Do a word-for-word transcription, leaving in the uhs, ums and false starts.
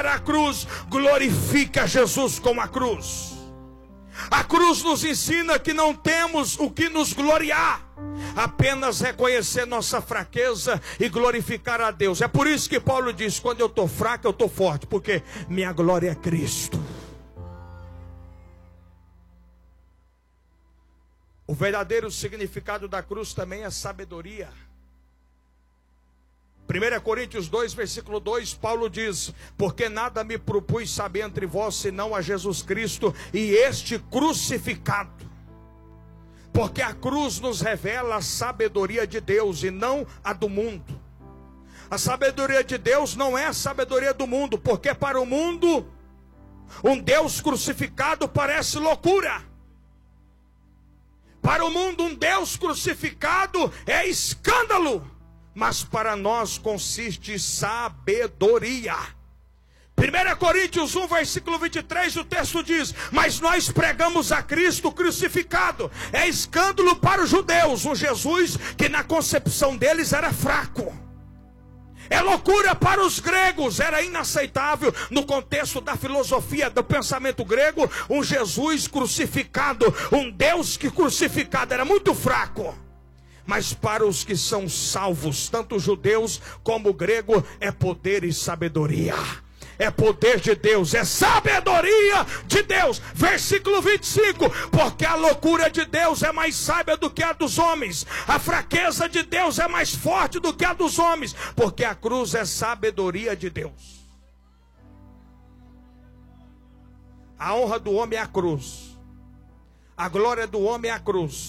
a cruz, glorifique a Jesus com a cruz. A cruz nos ensina que não temos o que nos gloriar, apenas reconhecer nossa fraqueza e glorificar a Deus. É por isso que Paulo diz: quando eu estou fraco, eu estou forte, porque minha glória é Cristo. O verdadeiro significado da cruz também é sabedoria. primeira Coríntios dois, versículo dois, Paulo diz: porque nada me propus saber entre vós, senão a Jesus Cristo e este crucificado. Porque a cruz nos revela a sabedoria de Deus e não a do mundo. A sabedoria de Deus não é a sabedoria do mundo, porque para o mundo, um Deus crucificado parece loucura. Para o mundo, um Deus crucificado é escândalo. Mas para nós consiste sabedoria. primeira Coríntios um, versículo vinte e três, o texto diz: mas nós pregamos a Cristo crucificado. É escândalo para os judeus, um Jesus que na concepção deles era fraco. É loucura para os gregos, era inaceitável no contexto da filosofia, do pensamento grego, um Jesus crucificado, um Deus que crucificado era muito fraco. Mas para os que são salvos, tanto judeus como grego, é poder e sabedoria. É poder de Deus, é sabedoria de Deus. Versículo vinte e cinco: porque a loucura de Deus é mais sábia do que a dos homens, a fraqueza de Deus é mais forte do que a dos homens, porque a cruz é sabedoria de Deus. A honra do homem é a cruz, a glória do homem é a cruz.